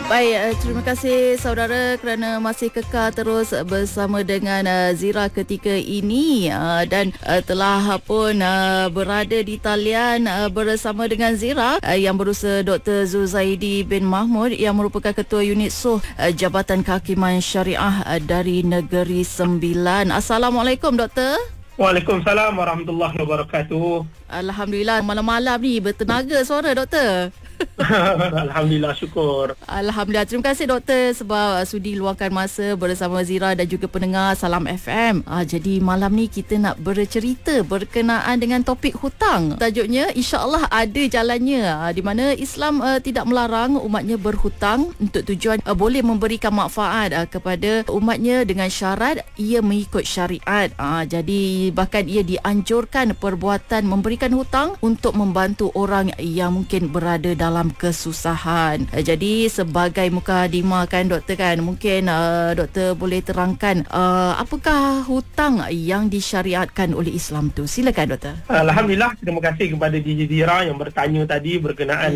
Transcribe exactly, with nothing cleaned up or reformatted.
Baik, uh, terima kasih saudara kerana masih kekal terus bersama dengan uh, Zira ketika ini uh, dan uh, telah pun uh, berada di talian uh, bersama dengan Zira uh, yang berusaha Doktor Zuzaidi bin Mahmud yang merupakan Ketua Unit Suh uh, Jabatan Kehakiman Syariah uh, dari Negeri Sembilan. Assalamualaikum Doktor. Waalaikumsalam warahmatullahi wabarakatuh. Alhamdulillah, malam-malam ni bertenaga suara Doktor. Alhamdulillah, syukur. Alhamdulillah. Terima kasih Doktor sebab sudi luangkan masa bersama Zira dan juga pendengar Salam F M. Ah, jadi malam ni kita nak bercerita berkenaan dengan topik hutang. Tajuknya insya-Allah ada jalannya, ah, di mana Islam uh, tidak melarang umatnya berhutang untuk tujuan uh, boleh memberikan manfaat uh, kepada umatnya dengan syarat ia mengikut syariat. Ah, jadi bahkan ia dianjurkan perbuatan memberikan hutang untuk membantu orang yang mungkin berada dalam dalam kesusahan. Jadi sebagai mukadimah kan Doktor kan, mungkin uh, Doktor boleh terangkan uh, apakah hutang yang disyariatkan oleh Islam tu. Silakan Doktor. Alhamdulillah, terima kasih kepada D J Zira yang bertanya tadi berkenaan